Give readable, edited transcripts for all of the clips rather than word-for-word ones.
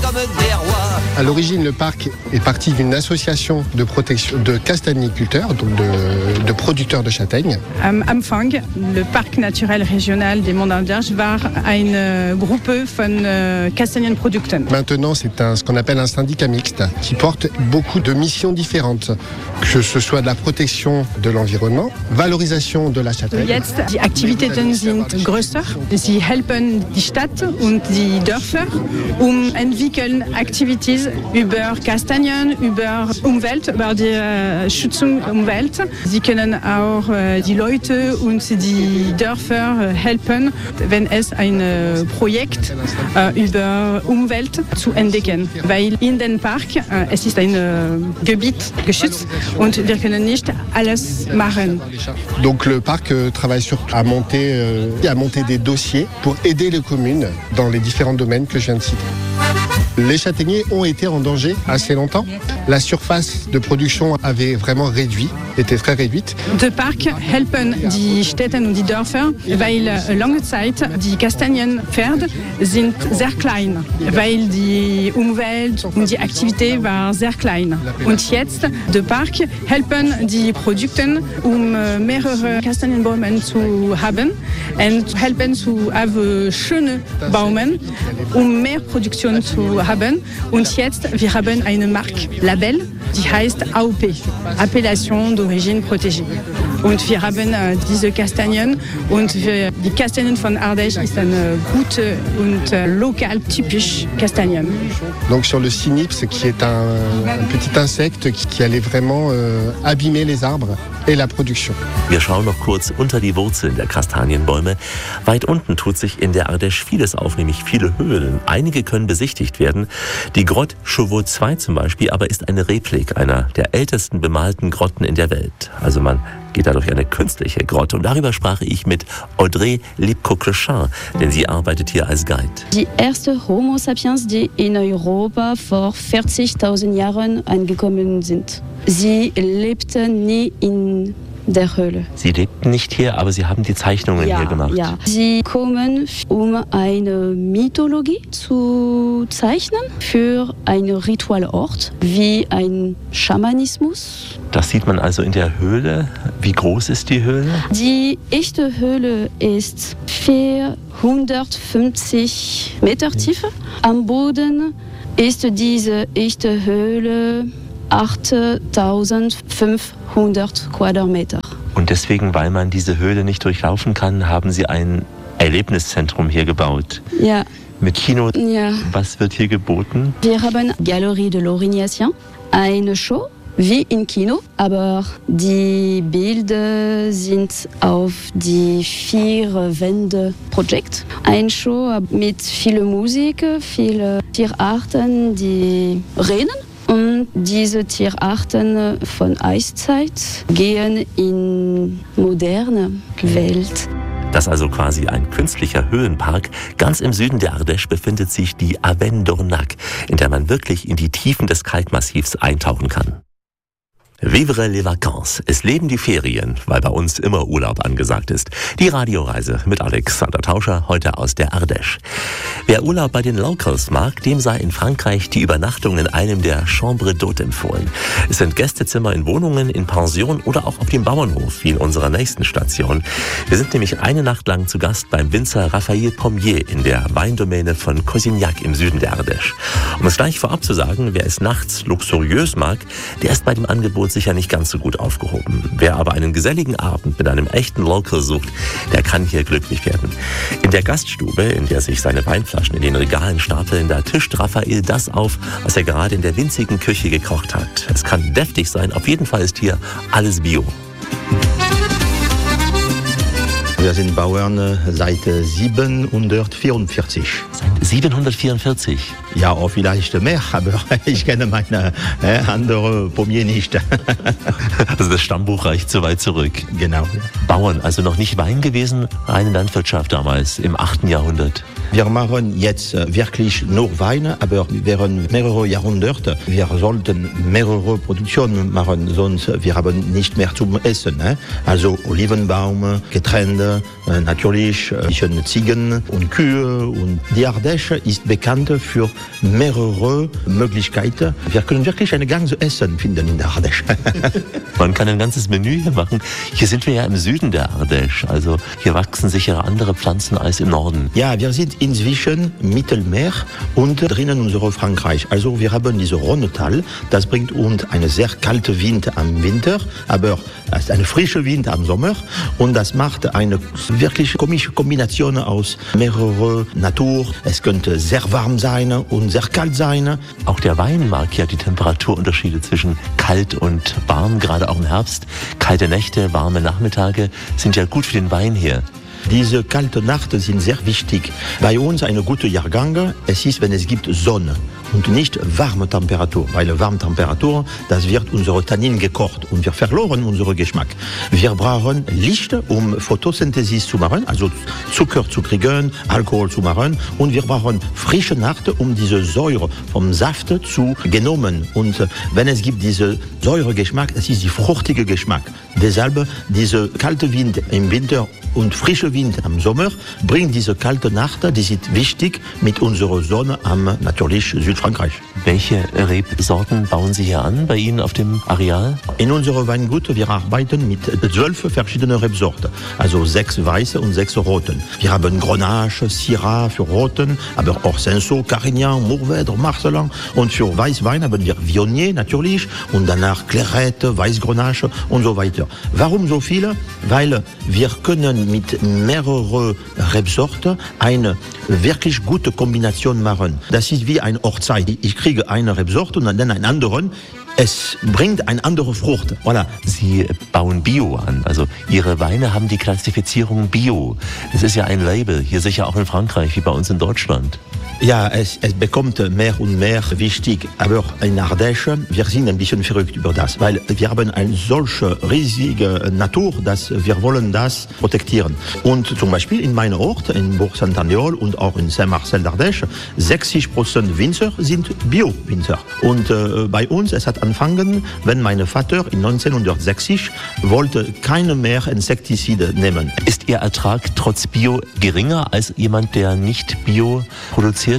comme des rois. À l'origine, le parc est parti d'une association de protection de castagniculteurs, donc de producteurs de châtaignes. Am Anfang, le Parc naturel régional des Monts d'Ardèche war eine Gruppe von Kastanienprodukten. Maintenant, c'est ce qu'on appelle un syndicat mixte qui porte beaucoup de missions différentes, que ce soit de la protection de l'environnement, valorisation de la châtaigne. Jetzt, die Aktivitäten sind größer. Sie helfen die Stadt und die Dörfer, entwickeln Activities über Kastanien, über Umwelt, über die Schützung der Umwelt. Sie können auch die Leute und die Dörfer helfen, wenn es ein Projekt über Umwelt zu entdecken. Weil in den Park, es ist ein Gebiet geschützt und wir können nicht alles machen. Donc le parc travaille à monter des dossiers pour aider les communes dans les différents domaines que je viens de citer. Les châtaigniers ont été en danger assez longtemps. La surface de production avait vraiment réduit, était très réduite. Der Park helfen die Städte und die Dörfer, weil lange Zeit die Kastanienpferde sind sehr klein, weil die Umwelt und die Aktivität war sehr klein. Und jetzt, der Park helfen die Produkte, mehrere Kastanienbäume zu haben und helfen zu haben schöne Bäume, mehr Produktion zu haben. Und jetzt, wir haben eine Marke, Label, die heißt AOP, Appellation d'origine protégée. Und wir haben diese Kastanien und die Kastanien von Ardèche ist eine gute und lokal typisch Kastanien. Donc sur le cynips, qui est un petit insecte qui allait vraiment abîmer les arbres et la production. Wir schauen noch kurz unter die Wurzeln der Kastanienbäume. Weit unten tut sich in der Ardèche vieles auf, nämlich viele Höhlen. Einige können besichtigt werden. Die Grotte Chauveau II zum Beispiel aber ist eine Replik einer der ältesten bemalten Grotten in der Welt. Also man geht da durch eine künstliche Grotte. Und darüber sprach ich mit Audrey Lipko-Clechin, denn sie arbeitet hier als Guide. Die erste Homo sapiens, die in Europa vor 40.000 Jahren angekommen sind. Sie lebten nie in der Höhle. Sie lebten nicht hier, aber Sie haben die Zeichnungen hier gemacht. Ja, sie kommen, um eine Mythologie zu zeichnen für einen Ritualort, wie ein Schamanismus. Das sieht man also in der Höhle. Wie groß ist die Höhle? Die echte Höhle ist 450 Meter Tiefe. Am Boden ist diese echte Höhle 8500 Quadratmeter. Und deswegen, weil man diese Höhle nicht durchlaufen kann, haben Sie ein Erlebniszentrum hier gebaut. Ja. Mit Kino. Ja. Was wird hier geboten? Wir haben Galerie de l'Aurignacien, eine Show wie im Kino, aber die Bilder sind auf die 4 Wände Projekt. Eine Show mit viel Musik, viele Tierarten, die reden. Und diese Tierarten von Eiszeit gehen in moderne Welt. Das ist also quasi ein künstlicher Höhenpark. Ganz im Süden der Ardèche befindet sich die Avenne d'Ornac, in der man wirklich in die Tiefen des Kalkmassivs eintauchen kann. Vivre les vacances. Es leben die Ferien, weil bei uns immer Urlaub angesagt ist. Die Radioreise mit Alexander Tauscher, heute aus der Ardèche. Wer Urlaub bei den Locals mag, dem sei in Frankreich die Übernachtung in einem der Chambres d'Hôte empfohlen. Es sind Gästezimmer in Wohnungen, in Pensionen oder auch auf dem Bauernhof, wie in unserer nächsten Station. Wir sind nämlich eine Nacht lang zu Gast beim Winzer Raphael Pommier in der Weindomäne von Cosignac im Süden der Ardèche. Um es gleich vorab zu sagen, wer es nachts luxuriös mag, der ist bei dem Angebot sicher nicht ganz so gut aufgehoben. Wer aber einen geselligen Abend mit einem echten Local sucht, der kann hier glücklich werden. In der Gaststube, in der sich seine Weinflaschen in den Regalen stapeln, da tischt Raphael das auf, was er gerade in der winzigen Küche gekocht hat. Es kann deftig sein, auf jeden Fall ist hier alles Bio. Wir sind Bauern seit 744. Seit 744? Ja, auch vielleicht mehr, aber ich kenne meine andere Pommier nicht. Also das Stammbuch reicht so weit zurück. Genau. Bauern, also noch nicht Wein gewesen, reine Landwirtschaft damals im 8. Jahrhundert. Wir machen jetzt wirklich nur Wein, aber während mehrere Jahrhunderte. Wir sollten mehrere Produktionen machen, sonst wir haben nicht mehr zum Essen. Also Olivenbaum, Getreide, natürlich Ziegen und Kühe. Und die Ardèche ist bekannt für mehrere Möglichkeiten. Wir können wirklich ein ganzes Essen finden in der Ardèche. Man kann ein ganzes Menü hier machen. Hier sind wir ja im Süden der Ardèche, also hier wachsen sicher andere Pflanzen als im Norden. Ja, wir sind inzwischen Mittelmeer und drinnen unserer Frankreich. Also wir haben diese Rhônetal, das bringt uns einen sehr kalten Wind am Winter, aber einen frischen Wind am Sommer und das macht eine wirklich komische Kombination aus mehreren Natur. Es könnte sehr warm sein und sehr kalt sein. Auch der Wein mag ja die Temperaturunterschiede zwischen kalt und warm, gerade auch im Herbst. Kalte Nächte, warme Nachmittage sind ja gut für den Wein hier. Diese kalten Nächte sind sehr wichtig. Bei uns eine gute Jahrgang, es ist, wenn es gibt Sonne und nicht warme Temperatur, weil warme Temperatur, das wird unsere Tannin gekocht und wir verloren unseren Geschmack. Wir brauchen Licht, um Photosynthesis zu machen, also Zucker zu kriegen, Alkohol zu machen und wir brauchen frische Nacht, um diese Säure vom Saft zu genommen. Und wenn es gibt diese Säuregeschmack, es ist die fruchtige Geschmack. Deshalb diese kalte Wind im Winter und frische Wind am Sommer bringt diese kalte Nacht, die ist wichtig mit unserer Sonne am natürlich Südfrankreich. Welche Rebsorten bauen Sie hier an bei Ihnen auf dem Areal? In unserem Weingut wir arbeiten mit 12 verschiedenen Rebsorten, also 6 weiße und 6 roten. Wir haben Grenache, Syrah für Roten, aber auch Cinsault, Carignan, Mourvèdre, Marcelin und für Weißwein haben wir Viognier natürlich und danach Clairette, Weißgrenache und so weiter. Warum so viele? Weil wir können mit mehreren Rebsorten eine wirklich gute Kombination machen. Das ist wie ein Hochzeit. Ich kriege eine Rebsorte und dann einen anderen. Es bringt eine andere Frucht. Voilà. Sie bauen Bio an. Also Ihre Weine haben die Klassifizierung Bio. Das ist ja ein Label, hier sicher auch in Frankreich, wie bei uns in Deutschland. Ja, es bekommt mehr und mehr wichtig. Aber in Ardèche, wir sind ein bisschen verrückt über das, weil wir haben eine solche riesige Natur, dass wir wollen das protektieren. Und zum Beispiel in meinem Ort, in Bourg-Saint-Andéol und auch in Saint-Marcel d'Ardèche, 60% Winzer sind Bio-Winzer. Und bei uns, es hat angefangen, wenn mein Vater in 1960 wollte keine mehr Insektizide nehmen. Ist Ihr Ertrag trotz Bio geringer als jemand, der nicht Bio produziert?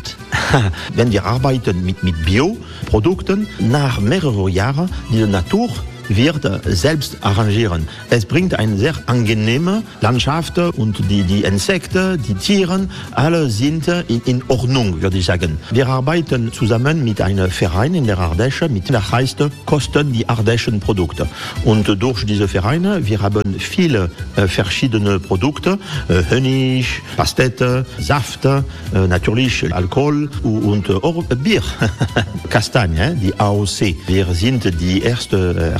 Wenn wir arbeiten mit Bioprodukten, nach mehreren Jahren, die Natur wird selbst arrangieren. Es bringt eine sehr angenehme Landschaft und die Insekten, die Tiere, alle sind in Ordnung, würde ich sagen. Wir arbeiten zusammen mit einem Verein in der Ardèche, der heißt Kosten die ardèchen Produkte. Und durch diese Vereine, wir haben viele verschiedene Produkte, Honig, Pastete, Saft, natürlich Alkohol und auch Bier, Kastagne, die AOC. Wir sind die erste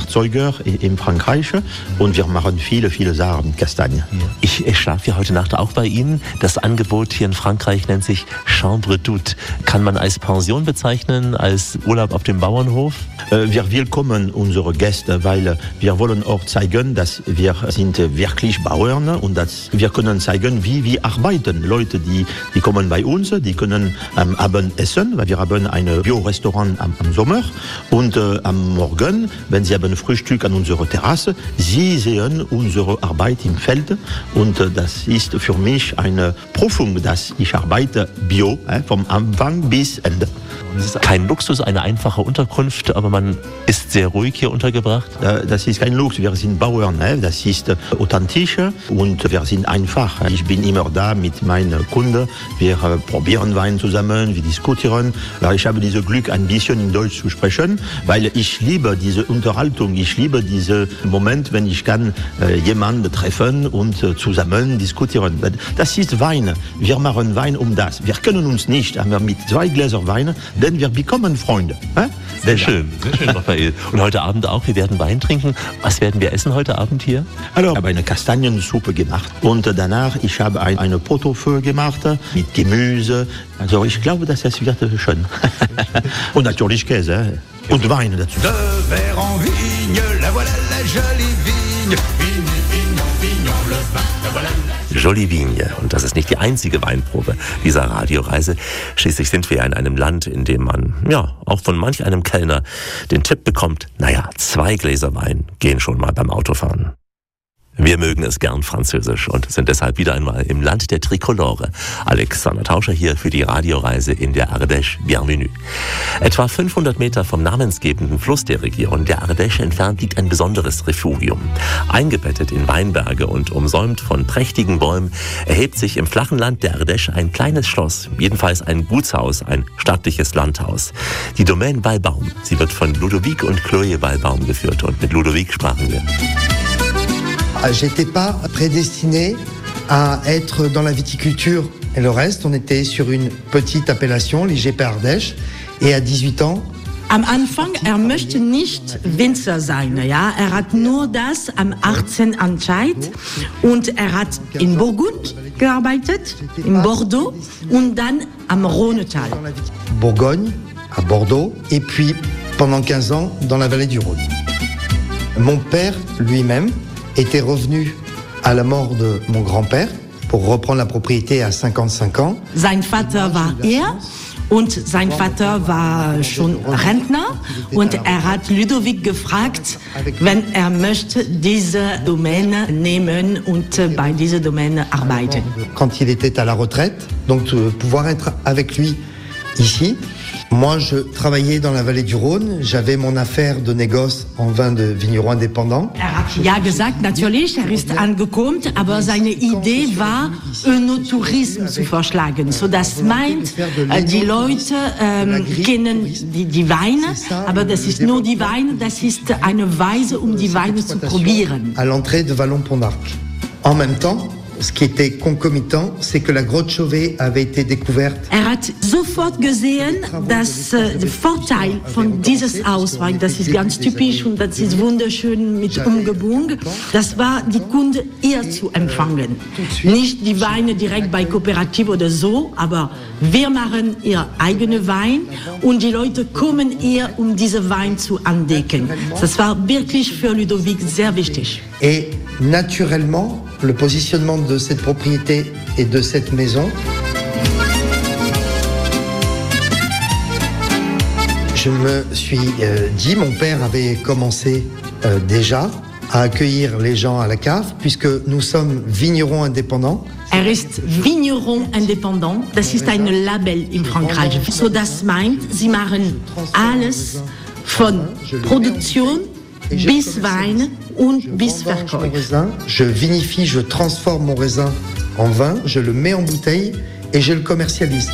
in Frankreich und wir machen viele Sachen mit Kastanien. Ich schlafe ja heute Nacht auch bei Ihnen. Das Angebot hier in Frankreich nennt sich Chambre d'Hôte. Kann man als Pension bezeichnen, als Urlaub auf dem Bauernhof? Wir willkommen unsere Gäste, weil wir wollen auch zeigen, dass wir sind wirklich Bauern und dass wir können zeigen, wie wir arbeiten. Leute, die kommen bei uns, die können am Abend essen, weil wir haben ein Bio-Restaurant am Sommer und am Morgen, wenn sie haben Frühstück an unserer Terrasse, sie sehen unsere Arbeit im Feld und das ist für mich eine Prüfung, dass ich arbeite Bio, vom Anfang bis Ende. Das ist kein Luxus, eine einfache Unterkunft, aber man ist sehr ruhig hier untergebracht. Das ist kein Luxus, wir sind Bauern, das ist authentisch und wir sind einfach. Ich bin immer da mit meinen Kunden, wir probieren Wein zusammen, wir diskutieren. Ich habe dieses Glück, ein bisschen in Deutsch zu sprechen, weil ich liebe diese Unterhaltung, ich liebe diesen Moment, wenn ich kann jemanden treffen und zusammen diskutieren. Das ist Wein, wir machen Wein das. Wir können uns nicht, aber mit 2 Gläser Wein, denn wir bekommen Freunde. Sehr schön, Raphael. Und heute Abend auch, wir werden Wein trinken. Was werden wir essen heute Abend hier? Also, ich habe eine Kastaniensuppe gemacht und danach, ich habe eine Pot-au-feu gemacht mit Gemüse. Also ich glaube, dass es wird schön. Und natürlich Käse und Wein dazu. De verre en vigne, la voilà la jolie vigne. Vigne, vignon, vignon, le vin, la voilà la... Jolie Vigne. Und das ist nicht die einzige Weinprobe dieser Radioreise. Schließlich sind wir ja in einem Land, in dem man, ja, auch von manch einem Kellner den Tipp bekommt, 2 Gläser Wein gehen schon mal beim Autofahren. Wir mögen es gern französisch und sind deshalb wieder einmal im Land der Trikolore. Alexander Tauscher hier für die Radioreise in der Ardèche. Bienvenue. Etwa 500 Meter vom namensgebenden Fluss der Region, der Ardèche, entfernt liegt ein besonderes Refugium. Eingebettet in Weinberge und umsäumt von prächtigen Bäumen erhebt sich im flachen Land der Ardèche ein kleines Schloss, jedenfalls ein Gutshaus, ein stattliches Landhaus. Die Domaine Walbaum. Sie wird von Ludovic und Chloé Walbaum geführt und mit Ludovic sprachen wir. J'étais pas prédestiné à être dans la viticulture et le reste. On était sur une petite appellation, l'IGP Ardèche, et à 18 ans. Am Anfang, möchte nicht Winzer sein, ja. Hat nur das am 18 entscheidet und hat in Burgund gearbeitet, in Bordeaux und dann am Rhônetal. Bourgogne, à Bordeaux, et puis pendant 15 ans dans la vallée du Rhône. Mon père lui-même était revenu à la mort de mon grand-père pour reprendre la propriété à 55 ans. Sein Vater war und sein Vater war schon Rentner und hat Ludovic gefragt, wenn möchte diese Domäne nehmen und bei dieser Domäne arbeiten. Quand il était à la retraite, donc pouvoir être avec lui ici. Moi, je travaillais dans la vallée du Rhône. J'avais mon affaire de négoce en vin de vignerons indépendants. Hat ja gesagt, natürlich, ist angekommen, aber seine Idee war, Önotourismus zu vorschlagen. So, das meint, die Leute kennen die Weine, aber das ist nur die Weine, das ist eine Weise, die Weine zu probieren. À l'entrée de Vallon-Pont-d'Arc. En même temps, ce qui était concomitant, c'est que la grotte Chauvet avait été découverte. Hat sofort gesehen, dass der Vorteil von dieses Haus war, das ist ganz typisch und das ist wunderschön mit Umgebung, das war die Kunde eher zu empfangen. Nicht die Weine direkt bei Kooperativ oder so, aber wir machen ihr eigene Wein und die Leute kommen eher, diese Wein zu entdecken. Das war wirklich für Ludovic sehr wichtig. Et naturellement, le positionnement de cette propriété et de cette maison, je me suis dit, mon père avait commencé déjà à accueillir les gens à la cave, puisque nous sommes vignerons indépendants. Ist Vigneron indépendant, das ist ein Label in Frankreich. So, das meint, sie machen alles von Produktion bis Wein und bis Verkauf. Je vinifie, je transforme mon raisin en vin, je le mets en bouteille et je le commercialise.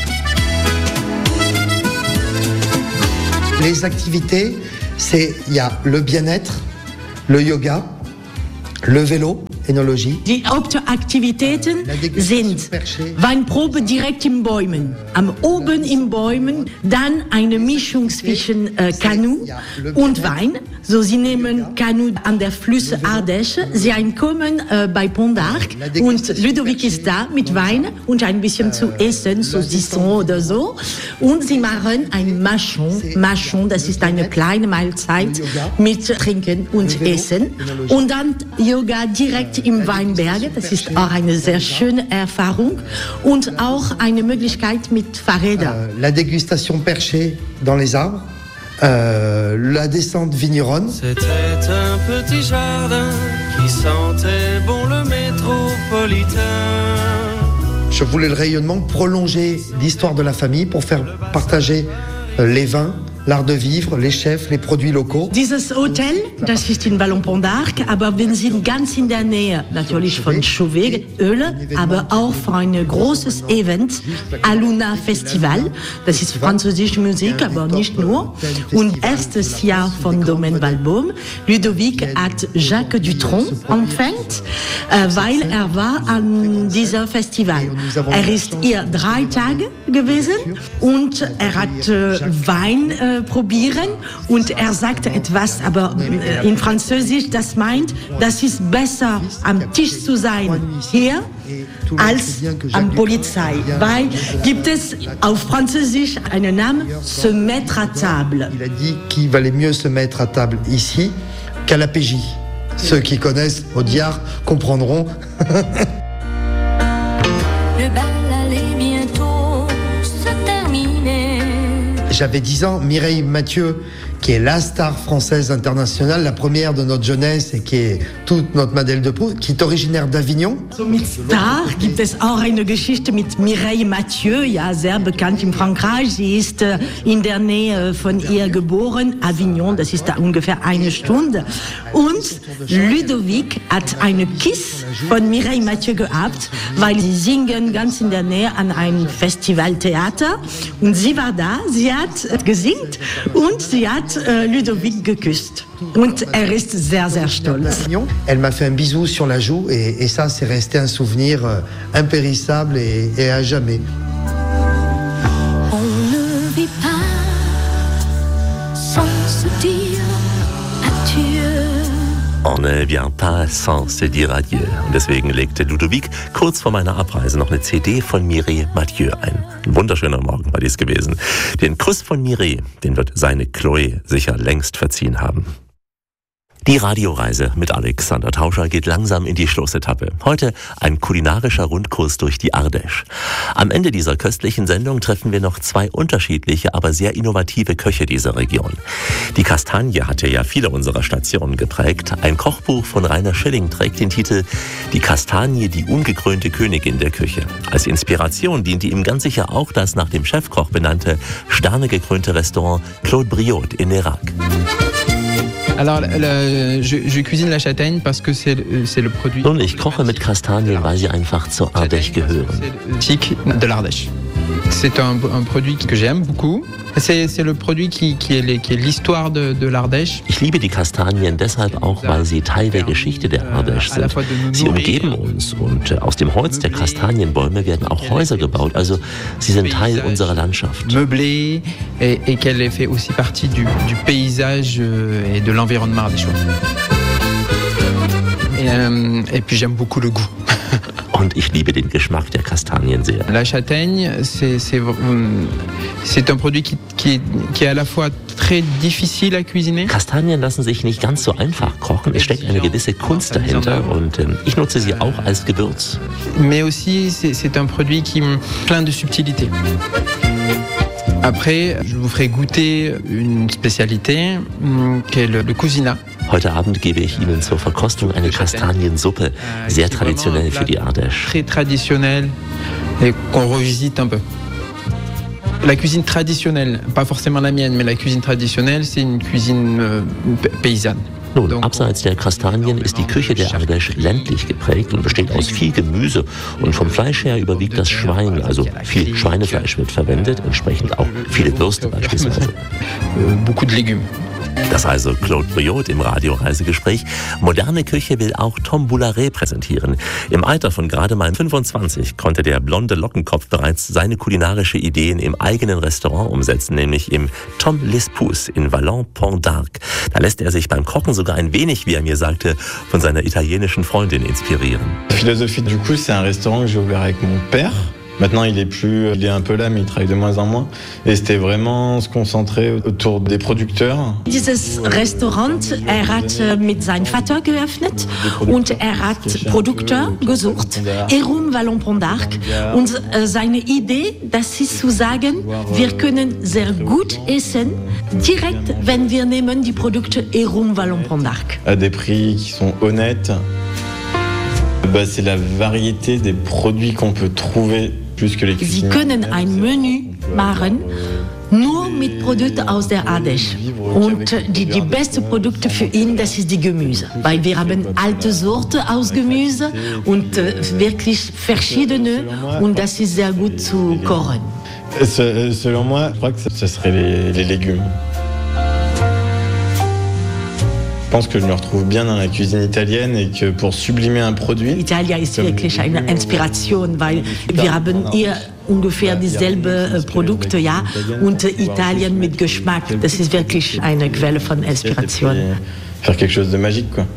Les activités, il y a le bien-être, le yoga, le vélo, Enologie. Die Hauptaktivitäten sind Weinprobe direkt in Bäumen, oben in Bäumen, dann eine Mischung zwischen Kanu und Wein. So, sie nehmen Kanu an der Flüsse Ardèche, sie kommen bei Pont-d'Arc und Ludovic ist da mit Wein und ein bisschen zu essen, so Sisson oder so. Und sie machen ein Machon, das ist eine kleine Mahlzeit mit Trinken und Essen. Und dann Yoga direkt im Weinberg, das ist auch eine sehr schöne Erfahrung und auch eine Möglichkeit mit Fahrrädern. La dégustation perchée dans les arbres, la descente vigneronne. C'était un petit jardin qui sentait bon le métropolitain. Je voulais le rayonnement, prolonger l'histoire de la famille pour faire partager les vins, l'art de vivre, les chefs, les produits locaux. Dieses Hotel, das ist in Vallon-Pont-d'Arc, aber wir sind ganz in der Nähe natürlich von Chauvet, Öle, aber auch von einem großes Event, Aluna Festival. Das ist französische Musik, aber nicht nur. Und erstes Jahr von Domaine Walbaum. Ludovic hat Jacques Dutronc empfängt, weil war an diesem Festival. Ist hier 3 Tage gewesen und hat Wein probieren und sagte etwas, aber in Französisch, das meint, das ist besser am Tisch zu sein hier als am Polizei, weil gibt es auf Französisch einen Namen, se mettre à table. Il a dit qu'il valait mieux se mettre à table ici qu'à la PJ. Ceux qui connaissent Audiard comprendront. J'avais 10 ans, Mireille Mathieu, qui est la star française internationale, la première de notre jeunesse et qui est toute notre Madeleine de Proust, qui est originaire d'Avignon. So mit Star gibt es auch eine Geschichte mit Mireille Mathieu, ja, sehr bekannt in Frankreich. Sie ist in der Nähe von ihr geboren, Avignon, das ist da ungefähr eine Stunde. Und Ludovic hat eine Kiss von Mireille Mathieu gehabt, weil sie singen ganz in der Nähe an einem Festivaltheater. Und sie war da, sie hat gesingt und sie hat Ludovic geküsst. Und er ist sehr, sehr stolz. Elle m'a fait un bisou sur la joue et ça, c'est resté un souvenir impérissable et à jamais. On ne vit pas sans se dire adieu. On ne vient pas sans se dire adieu. Und deswegen legte Ludovic kurz vor meiner Abreise noch eine CD von Mireille Mathieu ein. Ein wunderschöner Morgen war dies gewesen. Den Kuss von Mireille, den wird seine Chloé sicher längst verziehen haben. Die Radioreise mit Alexander Tauscher geht langsam in die Schlussetappe. Heute ein kulinarischer Rundkurs durch die Ardèche. Am Ende dieser köstlichen Sendung treffen wir noch 2 unterschiedliche, aber sehr innovative Köche dieser Region. Die Kastanie hatte ja viele unserer Stationen geprägt. Ein Kochbuch von Rainer Schilling trägt den Titel Die Kastanie, die ungekrönte Königin der Küche. Als Inspiration diente ihm ganz sicher auch das nach dem Chefkoch benannte, sternegekrönte Restaurant Claude Briot in Nérac. Alors, je cuisine la châtaigne parce que c'est le produit. Nun, ich koche mit Kastanien, weil sie einfach zur Ardèche gehören. Typique de l'Ardèche. C'est un produit que j'aime beaucoup. C'est le produit qui est l'histoire de l'Ardèche. Ich liebe die Kastanien deshalb auch, weil sie Teil der Geschichte der Ardèche sind. Sie umgeben uns und aus dem Holz der Kastanienbäume werden auch Häuser gebaut. Also sie sind Teil unserer Landschaft. Meublée et qu'elle fait aussi partie du paysage et de l'environnement ardéchois. Et puis j'aime beaucoup le goût. Und ich liebe den Geschmack der Kastanien sehr. La châtaigne, c'est un produit qui est à la fois très difficile à cuisiner. Kastanien lassen sich nicht ganz so einfach kochen. Es steckt eine gewisse Kunst dahinter und ich nutze sie auch als Gewürz. Mais aussi, c'est un produit qui est plein de subtilité. Après, je vous ferai goûter une spécialité qui est le cousinat. Heute Abend gebe ich Ihnen zur Verkostung eine Kastaniensuppe, sehr traditionell für die Ardèche. Très traditionnelle et qu'on revisite un peu. La cuisine traditionnelle, pas forcément la mienne, mais la cuisine traditionnelle, c'est une cuisine paysanne. Nun, abseits der Kastanien ist die Küche der Ardèche ländlich geprägt und besteht aus viel Gemüse. Und vom Fleisch her überwiegt das Schwein, also viel Schweinefleisch wird verwendet, entsprechend auch viele Würste beispielsweise. Beaucoup de légumes. Das also Claude Briot im Radioreisegespräch. Moderne Küche will auch Tom Boularet präsentieren. Im Alter von gerade mal 25 konnte der blonde Lockenkopf bereits seine kulinarische Ideen im eigenen Restaurant umsetzen, nämlich im Tom L'Espouse in Vallon-Pont d'Arc. Da lässt er sich beim Kochen sogar ein wenig, wie er mir sagte, von seiner italienischen Freundin inspirieren. La philosophie du coup, c'est un restaurant que j'ai ouvert avec mon père. Maintenant, il est un peu là, mais il travaille de moins en moins. Et c'était vraiment se concentrer autour des producteurs. Dieses Restaurant, hat mit seinem Vater geöffnet und hat Produkte gesucht, herum Vallon-Pont d'Arc. Und seine Idee, das ist zu sagen, wir können sehr gut essen, direkt, wenn wir nehmen die Produkte herum Vallon-Pont d'Arc. À des prix qui sont honnêtes. C'est la variété des produits qu'on peut trouver. Sie können ein Menü machen, nur mit Produkten aus der Ardèche. Und die besten Produkte für ihn, das ist die Gemüse. Weil wir haben alte Sorten aus Gemüse und wirklich verschiedene und das ist sehr gut zu kochen. Selon moi, je crois que ce serait les légumes. Je pense que je me retrouve bien dans la cuisine italienne et que pour sublimer un produit... Italia ist wirklich eine Inspiration, weil wir haben hier ungefähr dieselben Produkte, ja, und Italien mit Geschmack, das ist wirklich eine Quelle von Inspiration. Faire quelque chose de magique, quoi.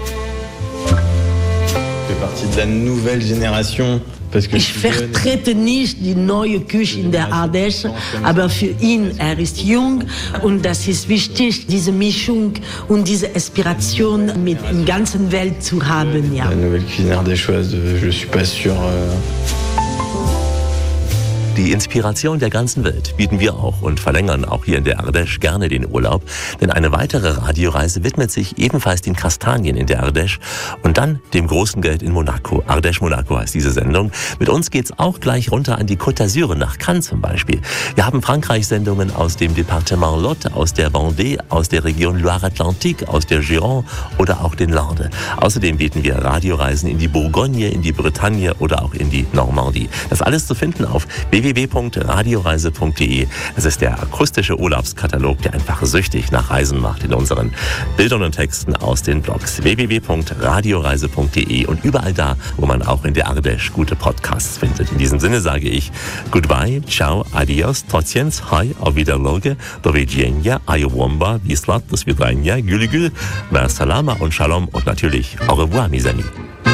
Je fais partie de la nouvelle génération. Ich vertrete nicht die neue Küche in der Ardèche, aber für ihn, er ist jung und das ist wichtig, diese Mischung und diese Inspiration mit der ganzen Welt zu haben. Ja. La nouvelle cuisine ardéchoise, je suis pas sûr. Die Inspiration der ganzen Welt bieten wir auch und verlängern auch hier in der Ardèche gerne den Urlaub, denn eine weitere Radioreise widmet sich ebenfalls den Kastanien in der Ardèche und dann dem großen Geld in Monaco. Ardèche Monaco heißt diese Sendung. Mit uns geht's auch gleich runter an die Côte d'Azur, nach Cannes zum Beispiel. Wir haben Frankreich-Sendungen aus dem Departement Lot, aus der Vendée, aus der Region Loire-Atlantique, aus der Gironde oder auch den Landes. Außerdem bieten wir Radioreisen in die Bourgogne, in die Bretagne oder auch in die Normandie. Das alles zu finden auf www.radioreise.de. Das ist der akustische Urlaubskatalog, der einfach süchtig nach Reisen macht in unseren Bildern und Texten aus den Blogs. www.radioreise.de und überall da, wo man auch in der Ardèche gute Podcasts findet. In diesem Sinne sage ich Goodbye, ciao, adios, tociens, hi, auf Wiederloge, do widzenia, ayowomba, wislat, do svidania, gülgül, mer salama und shalom und natürlich au revoir, mes amis.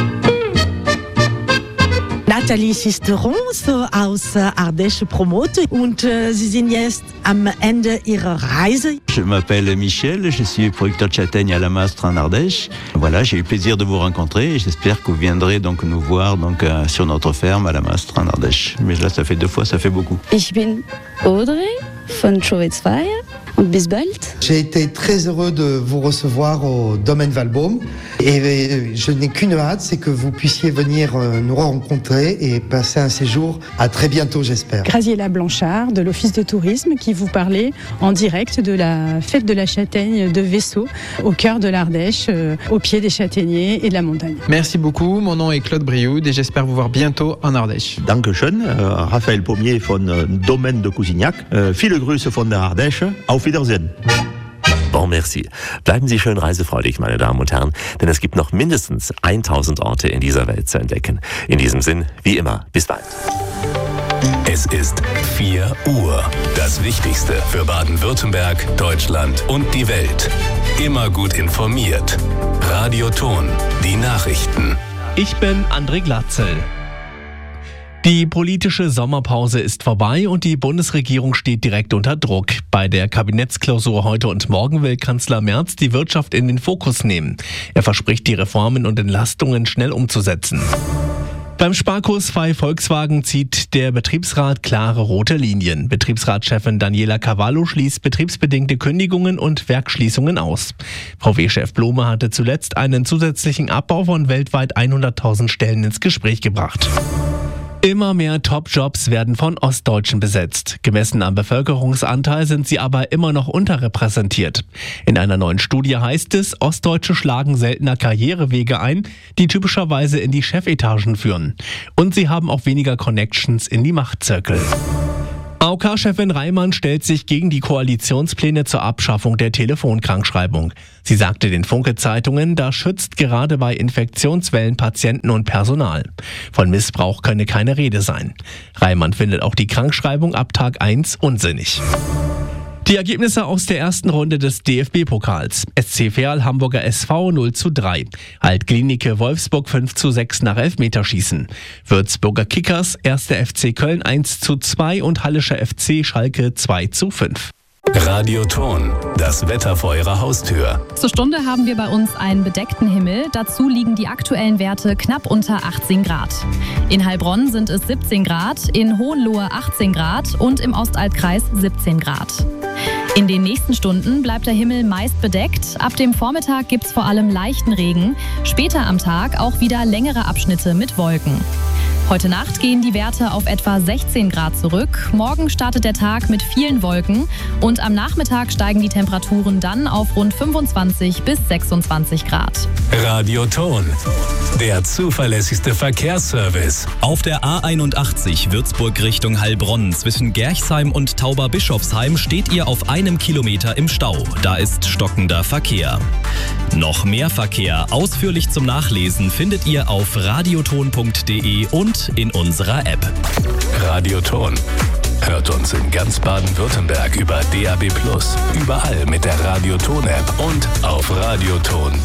Nathalie Sisteron aus Ardèche Promote und Sie sind jetzt am Ende Ihrer Reise. Je m'appelle Michel, je suis producteur de châtaignes à la Mastre en Ardèche. Voilà, j'ai eu le plaisir de vous rencontrer et j'espère que vous viendrez donc nous voir donc sur notre ferme à la Mastre en Ardèche. Mais là, ça fait 2 fois, ça fait beaucoup. Ich bin Audrey von Chauvet-Zweier und bis bald. J'ai été très heureux de vous recevoir au Domaine Valbaume et je n'ai qu'une hâte, c'est que vous puissiez venir nous rencontrer et passer un séjour. À très bientôt, j'espère. Graziella Blanchard de l'Office de tourisme qui vous parlait en direct de la fête de la châtaigne de Vaisseau au cœur de l'Ardèche, au pied des châtaigniers et de la montagne. Merci beaucoup, mon nom est Claude Brioude et j'espère vous voir bientôt en Ardèche. Dankeschön, Raphaël Pommier von Domaine de Cousignac. Viele Grüße von der Ardèche. Auf Wiedersehen. Bon, merci. Bleiben Sie schön reisefreudig, meine Damen und Herren, denn es gibt noch mindestens 1000 Orte in dieser Welt zu entdecken. In diesem Sinn, wie immer, bis bald. Es ist 4 Uhr. Das Wichtigste für Baden-Württemberg, Deutschland und die Welt. Immer gut informiert. Radio Ton, die Nachrichten. Ich bin André Glatzel. Die politische Sommerpause ist vorbei und die Bundesregierung steht direkt unter Druck. Bei der Kabinettsklausur heute und morgen will Kanzler Merz die Wirtschaft in den Fokus nehmen. Er verspricht, die Reformen und Entlastungen schnell umzusetzen. Beim Sparkurs bei Volkswagen zieht der Betriebsrat klare rote Linien. Betriebsratschefin Daniela Cavallo schließt betriebsbedingte Kündigungen und Werksschließungen aus. VW-Chef Blome hatte zuletzt einen zusätzlichen Abbau von weltweit 100.000 Stellen ins Gespräch gebracht. Immer mehr Top-Jobs werden von Ostdeutschen besetzt. Gemessen am Bevölkerungsanteil sind sie aber immer noch unterrepräsentiert. In einer neuen Studie heißt es, Ostdeutsche schlagen seltener Karrierewege ein, die typischerweise in die Chefetagen führen. Und sie haben auch weniger Connections in die Machtzirkel. AOK-Chefin Reimann stellt sich gegen die Koalitionspläne zur Abschaffung der Telefonkrankschreibung. Sie sagte den Funke-Zeitungen, das schützt gerade bei Infektionswellen Patienten und Personal. Von Missbrauch könne keine Rede sein. Reimann findet auch die Krankschreibung ab Tag 1 unsinnig. Die Ergebnisse aus der ersten Runde des DFB-Pokals. SC Verl Hamburger SV 0:3. Alt-Klinike Wolfsburg 5:6 nach Elfmeterschießen. Würzburger Kickers 1. FC Köln 1:2 und Hallischer FC Schalke 2:5. Radio Ton, das Wetter vor Ihrer Haustür. Zur Stunde haben wir bei uns einen bedeckten Himmel. Dazu liegen die aktuellen Werte knapp unter 18 Grad. In Heilbronn sind es 17 Grad, in Hohenlohe 18 Grad und im Ostaltkreis 17 Grad. In den nächsten Stunden bleibt der Himmel meist bedeckt. Ab dem Vormittag gibt es vor allem leichten Regen. Später am Tag auch wieder längere Abschnitte mit Wolken. Heute Nacht gehen die Werte auf etwa 16 Grad zurück. Morgen startet der Tag mit vielen Wolken und am Nachmittag steigen die Temperaturen dann auf rund 25 bis 26 Grad. Radio Ton, der zuverlässigste Verkehrsservice. Auf der A81 Würzburg Richtung Heilbronn zwischen Gerchsheim und Tauberbischofsheim steht ihr auf 1 Kilometer im Stau. Da ist stockender Verkehr. Noch mehr Verkehr ausführlich zum Nachlesen findet ihr auf radioton.de und in unserer App. Radio Ton hört uns in ganz Baden-Württemberg über DAB+, überall mit der Radio Ton App und auf radioton.de.